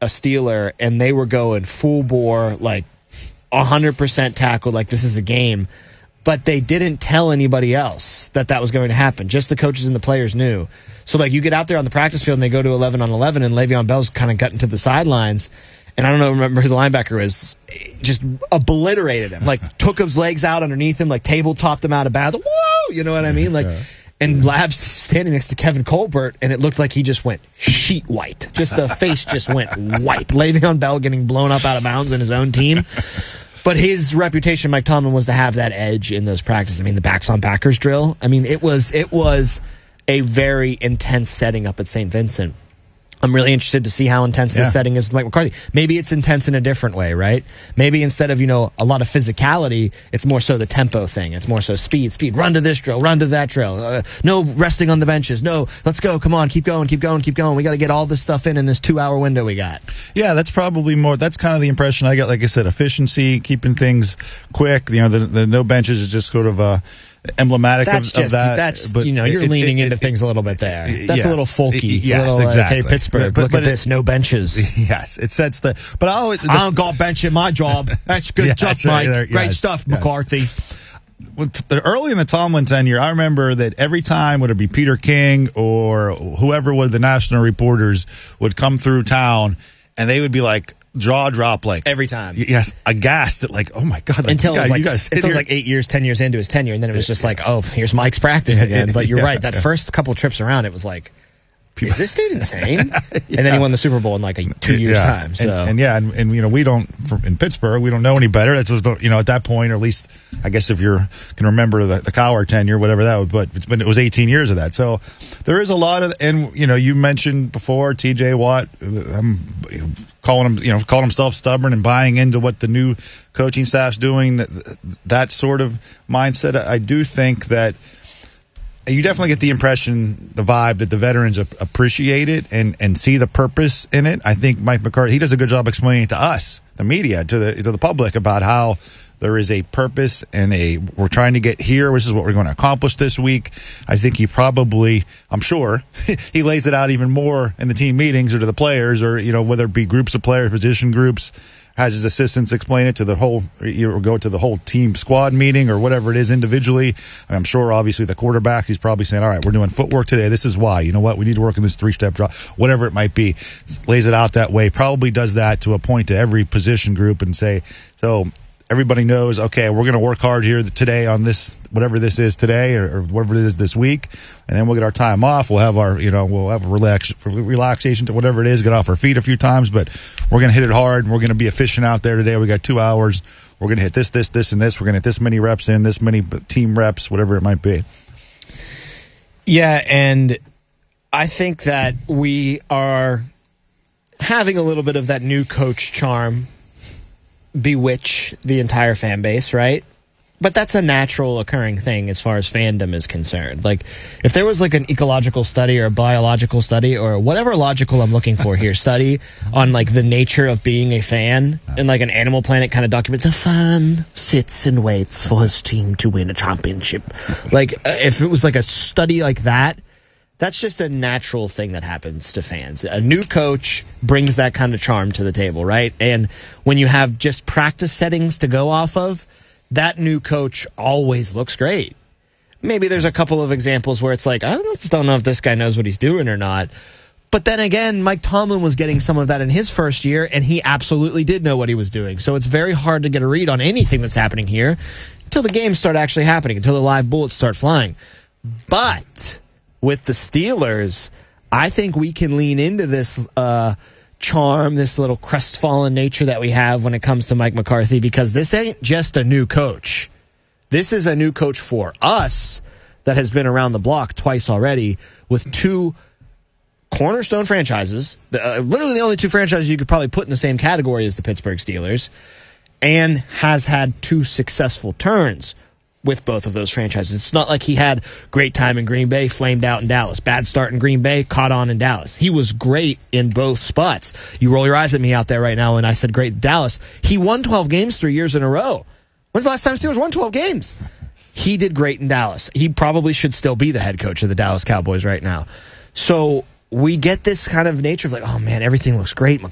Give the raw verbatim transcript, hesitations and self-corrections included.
a Steeler and they were going full bore, like one hundred percent tackle, like this is a game. But they didn't tell anybody else that that was going to happen. Just the coaches and the players knew. So, like, you get out there on the practice field and they go to eleven on eleven, and Le'Veon Bell's kind of got into the sidelines. And I don't know, remember who the linebacker is, just obliterated him. Like, took his legs out underneath him, like, tabletopped him out of bounds. Whoa! You know what I mean? Like, and Lab's standing next to Kevin Colbert, and it looked like he just went sheet white. Just the face just went white. Le'Veon Bell getting blown up out of bounds in his own team. But his reputation, Mike Tomlin, was to have that edge in those practices. I mean, the backs on backers drill. I mean, it was it was a very intense setting up at Saint Vincent. I'm really interested to see how intense Yeah. this setting is with Mike McCarthy. Maybe it's intense in a different way, right? Maybe instead of, you know, a lot of physicality, it's more so the tempo thing. It's more so speed, speed. Run to this drill, run to that drill. Uh, no resting on the benches. No, let's go. Come on, keep going, keep going, keep going. We got to get all this stuff in in this two-hour window we got. Yeah, that's probably more. That's kind of the impression I got. Like I said, efficiency, keeping things quick. You know, the, the no benches is just sort of uh, emblematic That's of, just of that. that's but you know you're it, leaning it, into it, things a little bit there. That's yeah. a little folky. Yes, a little, exactly. Like, hey, Pittsburgh, But- look but at it- this, no benches. Yes, it sets the. But I always. The, I don't got bench in my job. That's good Yeah, stuff, that's right Mike. there. Great Yes, stuff, yes. McCarthy. with the early in the Tomlin tenure, I remember that every time, whether it be Peter King or whoever was the national reporters, would come through town, and they would be like jaw drop, like Every time. yes, aghast at like, oh my god, like, Until you it was guys, like, you guys sit until it was here- like eight years, ten years into his tenure, and then it was just like, oh, here's Mike's practice again. But you're Yeah, right. That yeah. first couple trips around, it was like, is this dude insane? And then he won the Super Bowl in like a two years Yeah. time. So and, and yeah, and, and you know, we don't from, in Pittsburgh, we don't know any better. That's what, you know, at that point, or at least I guess if you can remember the, the Cowher tenure, whatever that was, but it's been it was eighteen years of that. So there is a lot of, and you know, you mentioned before T J Watt, I'm calling him, you know, calling himself stubborn and buying into what the new coaching staff's doing. That that sort of mindset, I do think that. You definitely get the impression, the vibe that the veterans ap- appreciate it and, and see the purpose in it. I think Mike McCarthy, he does a good job explaining to us, the media, to the to the public about how there is a purpose and a we're trying to get here, which is what we're going to accomplish this week. I think he probably, I'm sure, he lays it out even more in the team meetings or to the players, or you know, whether it be groups of players, position groups. Has his assistants explain it to the whole, or go to the whole team squad meeting or whatever it is individually. I'm sure, obviously, the quarterback, he's probably saying, all right, we're doing footwork today. This is why. You know what? We need to work on this three-step drop, whatever it might be. Lays it out that way. Probably does that to a point to every position group and say, so everybody knows, okay, we're going to work hard here today on this, whatever this is today or, or whatever it is this week, and then we'll get our time off. We'll have our, you know, we'll have a relax, relaxation to whatever it is, get off our feet a few times, but we're going to hit it hard, and we're going to be efficient out there today. We got two hours. We're going to hit this, this, this, and this. We're going to hit this many reps in, this many team reps, whatever it might be. yeah, and I think that we are having a little bit of that new coach charm bewitch the entire fan base, right? But that's a natural occurring thing as far as fandom is concerned. Like, if there was like an ecological study or a biological study or whatever logical I'm looking for here, study on like the nature of being a fan and like an Animal Planet kind of document, the fan sits and waits for his team to win a championship. Like, uh, if it was like a study like that, that's just a natural thing that happens to fans. A new coach brings that kind of charm to the table, right? And when you have just practice settings to go off of, that new coach always looks great. Maybe there's a couple of examples where it's like, I just don't know if this guy knows what he's doing or not. But then again, Mike Tomlin was getting some of that in his first year, and he absolutely did know what he was doing. So it's very hard to get a read on anything that's happening here until the games start actually happening, until the live bullets start flying. But with the Steelers, I think we can lean into this uh, charm, this little crestfallen nature that we have when it comes to Mike McCarthy, because this ain't just a new coach. This is a new coach for us that has been around the block twice already with two cornerstone franchises, uh, literally the only two franchises you could probably put in the same category as the Pittsburgh Steelers, and has had two successful turns with both of those franchises. It's not like he had great time in Green Bay, flamed out in Dallas. Bad start in Green Bay, caught on in Dallas. He was great in both spots. You roll your eyes at me out there right now when I said great in Dallas. He won twelve games three years in a row. When's the last time Steelers won twelve games? He did great in Dallas. He probably should still be the head coach of the Dallas Cowboys right now. So we get this kind of nature of like, oh man, everything looks great.